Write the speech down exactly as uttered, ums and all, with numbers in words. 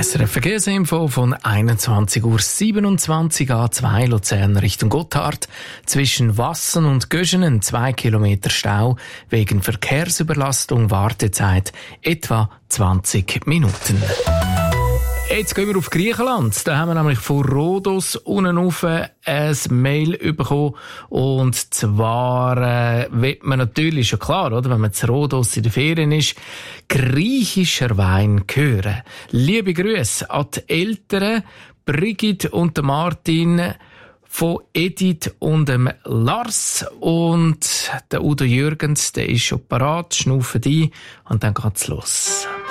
S R F Verkehrsinfo von einundzwanzig Uhr siebenundzwanzig A zwei Luzern Richtung Gotthard. Zwischen Wassen und Göschenen zwei Kilometer Stau wegen Verkehrsüberlastung, Wartezeit etwa zwanzig Minuten. Jetzt gehen wir auf Griechenland. Da haben wir nämlich von Rhodos unten rauf ein Mail bekommen. Und zwar äh, wird man natürlich, schon klar, oder, wenn man zu Rhodos in den Ferien ist, griechischer Wein hören. Liebe Grüße an die Eltern, Brigitte und Martin, von Edith und dem Lars. Und der Udo Jürgens, der ist schon parat, schnaufen ein und dann geht's los.